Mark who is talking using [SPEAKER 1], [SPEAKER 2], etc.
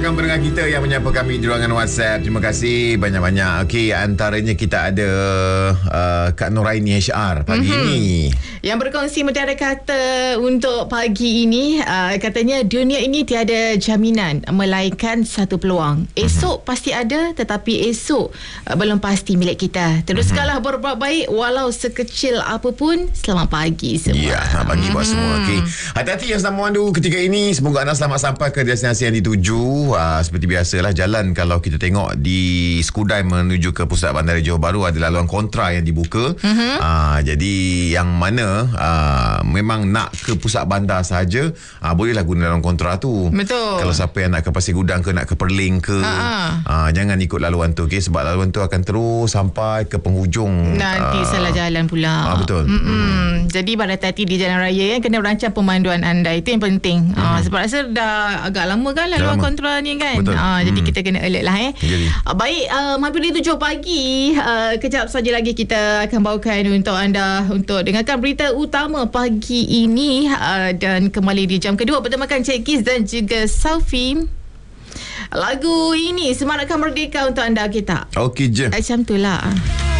[SPEAKER 1] rakan pendengar kita yang menyapa kami di ruangan WhatsApp. Terima kasih banyak-banyak. Okey, antaranya kita ada Kak Nuraini HR pagi ini.
[SPEAKER 2] Yang berkongsi mutiara kata untuk pagi ini, katanya dunia ini tiada jaminan melainkan satu peluang. Esok pasti ada, tetapi esok belum pasti milik kita. Teruskanlah berbuat baik walau sekecil apapun. Selamat pagi semua.
[SPEAKER 1] Ya, selamat pagi buat semua. Okey. Hati-hati yang sedang memandu ketika ini. Semoga anda selamat sampai ke destinasi yang dituju. Seperti biasalah, jalan kalau kita tengok di Skudai menuju ke pusat bandar Johor Bahru ada laluan kontra yang dibuka. Jadi yang mana memang nak ke pusat bandar saja, bolehlah guna laluan kontra tu.
[SPEAKER 2] Betul.
[SPEAKER 1] Kalau siapa yang nak ke Pasir Gudang ke, nak ke Perling ke, jangan ikut laluan tu, okey, sebab laluan tu akan terus sampai ke penghujung.
[SPEAKER 2] Nanti salah jalan pula.
[SPEAKER 1] Betul.
[SPEAKER 2] Jadi berhati-hati di jalan raya, kena rancang pemanduan anda. Itu yang penting. Sebab rasa dah agak lama kan laluan kontra ni kan. Jadi kita kena alert lah. Baik, hampir 7 pagi. Kejap saja lagi kita akan bawakan untuk anda untuk dengarkan berita utama pagi ini. Dan kembali di jam kedua bertemakan Cik Kiz dan juga Safi. Lagu ini Semarakkan Merdeka untuk anda kita.
[SPEAKER 1] Okey je.
[SPEAKER 2] Macam tu lah.